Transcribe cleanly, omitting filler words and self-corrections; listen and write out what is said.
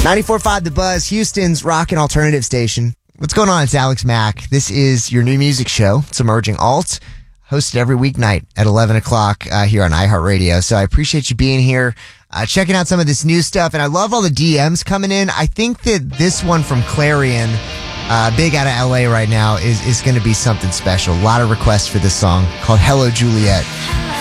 94.5 The Buzz, Houston's rock and alternative station. What's going on? It's Alex Mack. This is your new music show. It's Emerging Alt, hosted every weeknight at 11 o'clock here on iHeartRadio. So I appreciate you being here, checking out some of this new stuff. And I love all the DMs coming in. I think that this one from Clarion, big out of LA right now, is going to be something special. A lot of requests for this song called Hello Juliet.